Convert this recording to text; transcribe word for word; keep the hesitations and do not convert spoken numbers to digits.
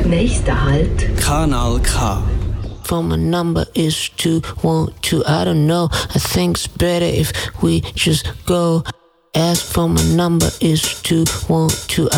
Nächster Halt. Kanal K. For my number is two one two. I don't know, I think it's better if we just go. Ask for my number is two one two.